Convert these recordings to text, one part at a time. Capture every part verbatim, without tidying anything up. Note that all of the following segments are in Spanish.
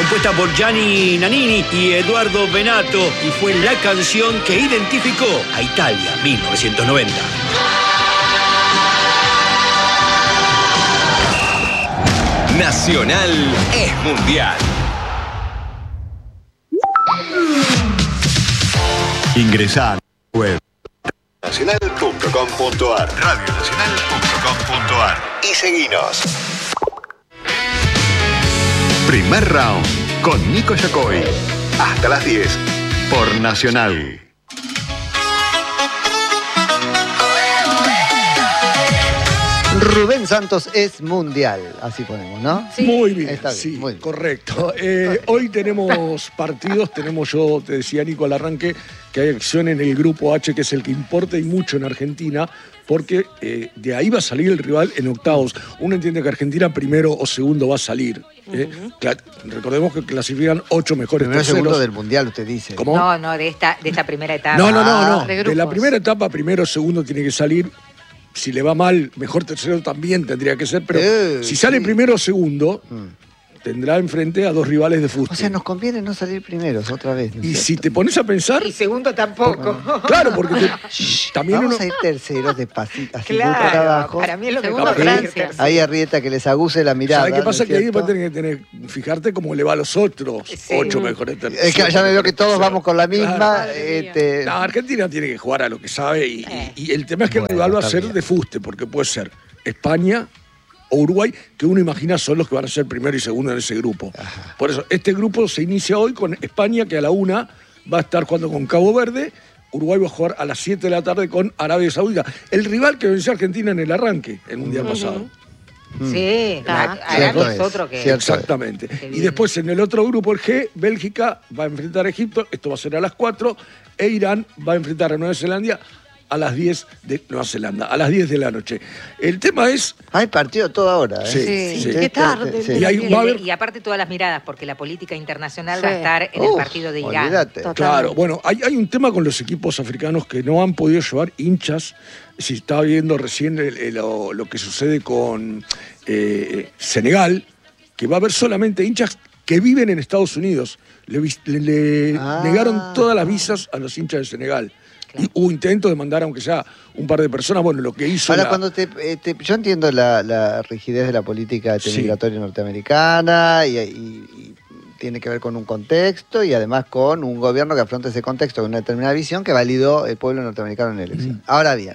compuesta por Gianni Nannini y Eduardo Benato, y fue la canción que identificó a Italia mil novecientos noventa. Nacional es mundial. Ingresá a web nacional punto com punto ar, radio nacional punto com punto ar y seguinos. Primer round con Nico Yacoy. Hasta las diez por Nacional. Rubén Santos es mundial, así ponemos, ¿no? Sí. Muy bien, Está bien, sí, muy bien. correcto. Eh, hoy tenemos partidos, tenemos, yo te decía, Nico, al arranque, que hay acción en el grupo H, que es el que importa y mucho en Argentina, porque eh, de ahí va a salir el rival en octavos. Uno entiende que Argentina primero o segundo va a salir. ¿eh? Uh-huh. Cla- recordemos que clasifican ocho mejores Primero terceros. segundo del mundial, usted dice. ¿Cómo? No, no, de esta, de esta primera etapa. No, no, no, no. Ah, de De la grupos. primera etapa, primero o segundo tiene que salir. Si le va mal, mejor tercero también tendría que ser, pero Eh, si sale sí. primero o segundo, Mm. tendrá enfrente a dos rivales de fútbol. O sea, nos conviene no salir primeros otra vez, ¿no es Y cierto? si te pones a pensar, Y segundo tampoco. claro, porque te- también Vamos uno... a ir terceros despacito, así muy Claro, para abajo. para mí es lo Segundo mejor. Francia. Ahí Arrieta que les aguse la mirada. ¿Sabes qué pasa? ¿no es Que ahí cierto? va a tener que tener, fijarte cómo le va a los otros Sí. ocho mejores terceros. Es que ya me veo que todos vamos con la misma. Claro. Este, No, Argentina tiene que jugar a lo que sabe y, Eh. y- y el tema es que Bueno, el rival va a está ser bien. de fuste, porque puede ser España o Uruguay, que uno imagina son los que van a ser primero y segundo en ese grupo. Por eso, este grupo se inicia hoy con España, que a la una va a estar jugando con Cabo Verde. Uruguay va a jugar a las siete de la tarde con Arabia Saudita. El rival que venció a Argentina en el arranque, el mundial pasado. Sí, Ah, Arabia cierto es es, otro que... cierto. Exactamente. Qué Y bien. después en el otro grupo, el G, Bélgica va a enfrentar a Egipto, esto va a ser a las cuatro, e Irán va a enfrentar a Nueva Zelanda a las diez de Nueva Zelanda, a las diez de la noche. El tema es, Hay partido toda hora, ¿eh? Sí, Sí, sí. qué tarde. Sí. Y hay- Y, va a haber- y aparte todas las miradas, porque la política internacional Sí. va a estar en el Uf, partido de Irán. olvídate. Total. claro, bueno, hay, hay un tema con los equipos africanos que no han podido llevar hinchas. Si estaba viendo recién el- el- lo, lo que sucede con eh, Senegal, que va a haber solamente hinchas que viven en Estados Unidos. Le, vis- le- le Ah. negaron todas las visas a los hinchas de Senegal. Y hubo intento de mandar, aunque sea un par de personas, bueno, lo que hizo Ahora, la- cuando te, eh, te- yo entiendo la, la rigidez de la política Sí. migratoria norteamericana y, y- y tiene que ver con un contexto y además con un gobierno que afronta ese contexto con una determinada visión que validó el pueblo norteamericano en la elección. Mm. Ahora bien,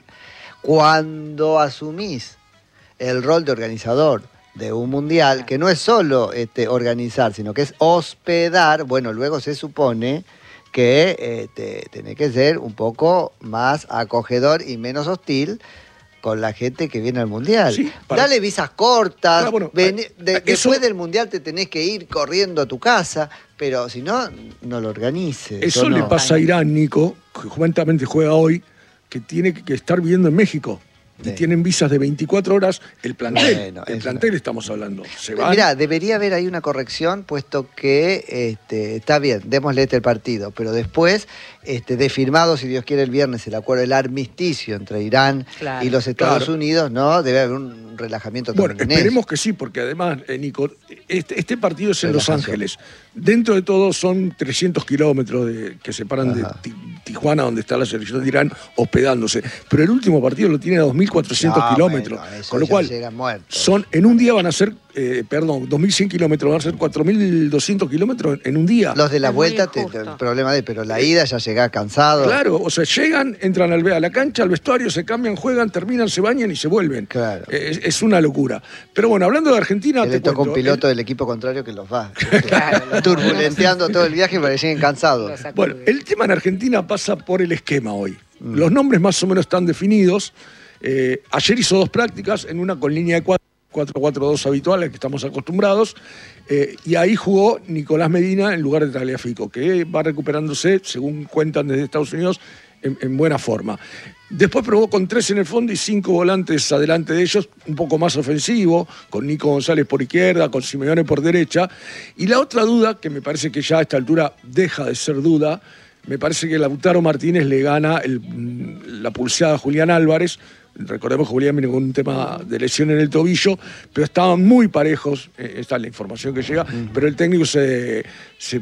cuando asumís el rol de organizador de un mundial, que no es solo este, organizar, sino que es hospedar, bueno, luego se supone que eh, te, tenés que ser un poco más acogedor y menos hostil con la gente que viene al mundial. Sí, para- Dale visas cortas, Claro, bueno, ven- eh, de- eso- después del mundial te tenés que ir corriendo a tu casa, pero si no, no lo organices. Eso ¿o le no? pasa a Irán, Nico, que justamente juega hoy, que tiene que- que estar viviendo en México. Y Sí. tienen visas de veinticuatro horas el plantel. Bueno, el eso plantel no. estamos hablando. Se van. Mirá, debería haber ahí una corrección, puesto que este, está bien, démosle este el partido, pero después, este, de firmado, si Dios quiere, el viernes, el acuerdo del armisticio entre Irán Claro. y los Estados Claro. Unidos, ¿no? Debe haber un relajamiento Bueno, también en esperemos eso. que sí, porque además, eh, Nico, este, este partido es en Los Relajación. Ángeles. Dentro de todo son trescientos kilómetros de- que separan Ajá. de Ti- Tijuana, donde está la selección de Irán, hospedándose. Pero el último partido lo tiene a dos mil cuatrocientos No, kilómetros. bueno, eso con lo ya cual, llegan muertos. son, en un día van a ser, eh, perdón, dos mil cien kilómetros, van a ser cuatro mil doscientos kilómetros en un día. Los de la Es muy vuelta, te- injusto. el problema de, pero la ida ya llegás cansado. Claro, o sea, llegan, entran al, a la cancha, al vestuario, se cambian, juegan, terminan, se bañan y se vuelven. Claro. Eh, Es, es una locura. Pero bueno, hablando de Argentina, Que te le toca un cuento, piloto el- del equipo contrario que los va. Claro, los Turbulenteando todo el viaje para que lleguen cansados. Los sacude. Bueno, el tema en Argentina pasa por el esquema hoy. Los nombres más o menos están definidos. Eh, ayer hizo dos prácticas, en una con línea de cuatro cuatro dos habituales que estamos acostumbrados, eh, y ahí jugó Nicolás Medina en lugar de Tagliafico, que va recuperándose, según cuentan desde Estados Unidos, en, en buena forma. Después probó con tres en el fondo y cinco volantes adelante de ellos, un poco más ofensivo, con Nico González por izquierda, con Simeone por derecha. Y la otra duda, que me parece que ya a esta altura deja de ser duda, me parece que Lautaro Martínez le gana el, la pulseada a Julián Álvarez. Recordemos que Julián viene con un tema de lesión en el tobillo, pero estaban muy parejos, eh, esta es la información que llega, uh-huh. pero el técnico se, se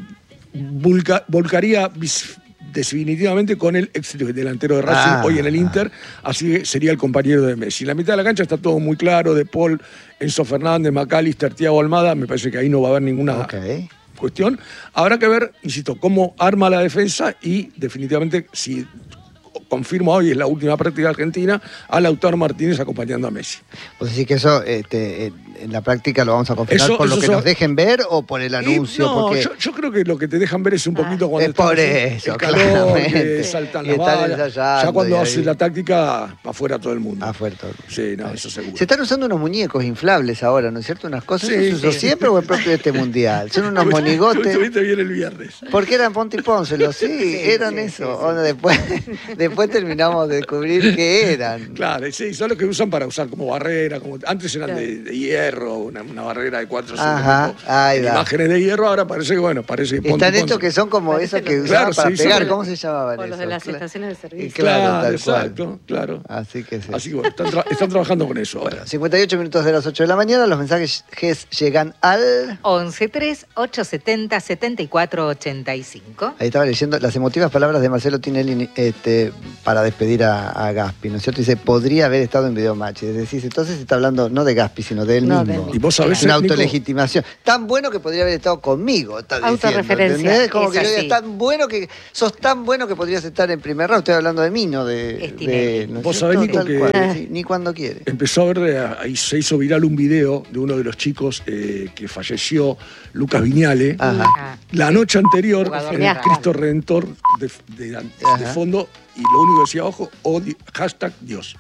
volca, volcaría definitivamente con el ex delantero de Racing, ah, hoy en el Inter, así que sería el compañero de Messi. En la mitad de la cancha está todo muy claro, De Paul, Enzo Fernández, McAllister, Thiago Almada, me parece que ahí no va a haber ninguna okay. cuestión. Habrá que ver, insisto, cómo arma la defensa y definitivamente si... confirmo hoy, es la última práctica argentina, a Lautaro Martínez acompañando a Messi. ¿Vos decís que eso este, en la práctica lo vamos a confirmar eso, por eso lo que so... nos dejen ver o por el anuncio? Y, no, porque... yo, yo creo que lo que te dejan ver es un poquito ah, cuando es por eso, el calor, que saltan las balas. Ya cuando haces la táctica, afuera todo el mundo. Afuera todo el mundo. Sí, no, eso seguro. Se están usando unos muñecos inflables ahora, ¿no es cierto? Unas cosas, sí, ¿eso se usó sí. siempre o es propio de este mundial? Son unos monigotes. Estuviste bien el viernes. Porque eran Ponte y Pónselo, sí, sí, eran sí, eso. Sí, sí. Bueno, después, después terminamos de descubrir qué eran. Claro, sí, son los que usan para usar como barrera, como antes eran de, de hierro, una, una barrera de cuatro o cinco imágenes de hierro, ahora parece que bueno, parece que están estos que son como esos que usaban claro, para sí, pegar, ¿cómo se llamaban esos? Los de las estaciones de servicio. Claro, claro tal exacto, cual. Claro. Así que sí. Así que bueno, están, tra están trabajando con eso ahora. Bueno, cincuenta y ocho minutos de las ocho de la mañana, los mensajes llegan al once tres ocho setenta setenta y cuatro ochenta y cinco. Ahí estaba leyendo las emotivas palabras de Marcelo Tinelli este, para despedir a A Gaspi, ¿no es cierto? Dice, podría haber estado en Videomatch. Es decir, entonces se está hablando no de Gaspi, sino de él no, mismo. De... ¿Y vos sabés, una autolegitimación. Tan bueno que podría haber estado conmigo, está diciendo. Autorreferencia. Como es que yo, tan bueno que sos tan bueno que podrías estar en primer round. Estoy hablando de mí, no de... de ¿no vos sabés, Nico, que cual, sí, ni cuando quiere. Empezó a ver, ahí se hizo viral un video de uno de los chicos eh, que falleció, Lucas Viñale. Ajá. La noche anterior, en el Cristo Redentor de, de, de, de fondo, y lo único que decía abajo, odio, hashtag Dios.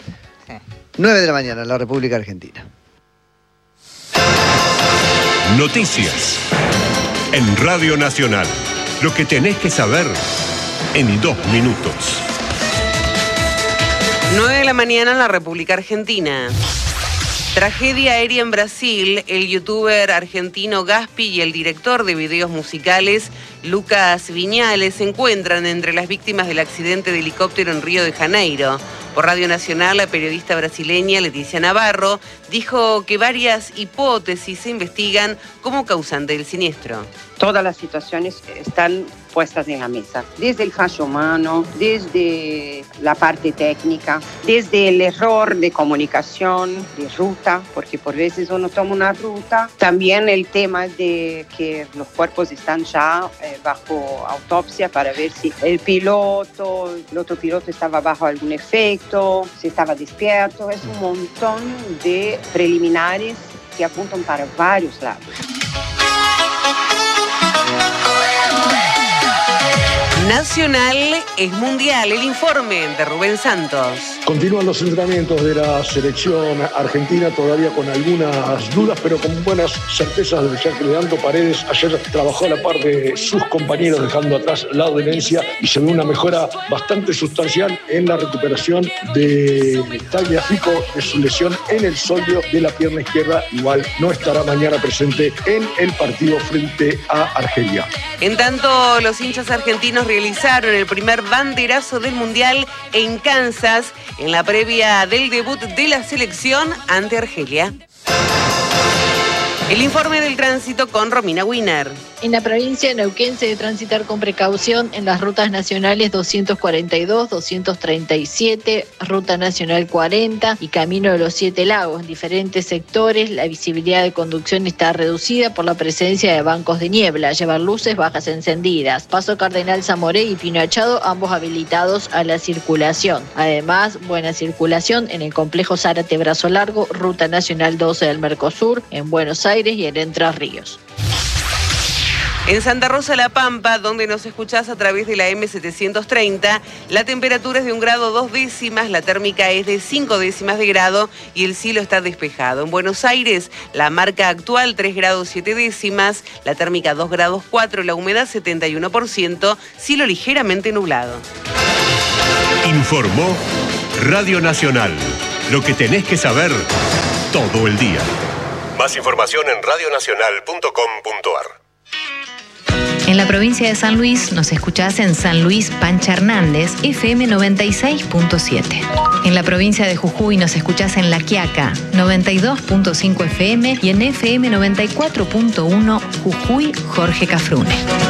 nueve de la mañana en la República Argentina. Noticias en Radio Nacional. Lo que tenés que saber en dos minutos. nueve de la mañana en la República Argentina. Tragedia aérea en Brasil. El youtuber argentino Gaspi y el director de videos musicales Lucas Viñale se encuentran entre las víctimas del accidente de helicóptero en Río de Janeiro. Por Radio Nacional, la periodista brasileña Leticia Navarro dijo que varias hipótesis se investigan como causante del siniestro. Todas las situaciones están puestas en la mesa, desde el fallo humano, desde la parte técnica, desde el error de comunicación, de ruta, porque por veces uno toma una ruta, también el tema de que los cuerpos están ya eh, bajo autopsia para ver si el piloto, el otro piloto estaba bajo algún efecto, si estaba despierto, es un montón de preliminares que apuntan para varios lados. Nacional es mundial. El informe de Rubén Santos. Continúan los entrenamientos de la selección argentina, todavía con algunas dudas, pero con buenas certezas, ya que Leandro Paredes ayer trabajó a la par de sus compañeros, dejando atrás la dolencia, y se ve una mejora bastante sustancial en la recuperación de Tagliafico de su lesión en el sóleo de la pierna izquierda. Igual no estará mañana presente en el partido frente a Argelia. En tanto, los hinchas argentinos realizaron el primer banderazo del Mundial en Kansas en la previa del debut de la selección ante Argelia. El informe del tránsito con Romina Wiener. En la provincia de Neuquén se debe transitar con precaución en las rutas nacionales doscientos cuarenta y dos, doscientos treinta y siete, Ruta Nacional cuarenta y Camino de los Siete Lagos. En diferentes sectores la visibilidad de conducción está reducida por la presencia de bancos de niebla. Llevar luces bajas encendidas. Paso Cardenal Zamoré y Pino Achado, ambos habilitados a la circulación. Además, buena circulación en el complejo Zárate Brazo Largo, Ruta Nacional doce del Mercosur, en Buenos Aires y en Entre Ríos. En Santa Rosa La Pampa, donde nos escuchás a través de la M setecientos treinta, la temperatura es de un grado dos décimas, la térmica es de cinco décimas de grado y el cielo está despejado. En Buenos Aires, la marca actual tres grados siete décimas, la térmica dos grados cuatro, la humedad setenta y uno por ciento, cielo ligeramente nublado. Informó Radio Nacional. Lo que tenés que saber todo el día. Más información en radio nacional punto com punto ar. En la provincia de San Luis nos escuchás en San Luis Pancha Hernández, F M noventa y seis punto siete. En la provincia de Jujuy nos escuchás en La Quiaca, noventa y dos punto cinco F M y en F M noventa y cuatro punto uno Jujuy Jorge Cafrune.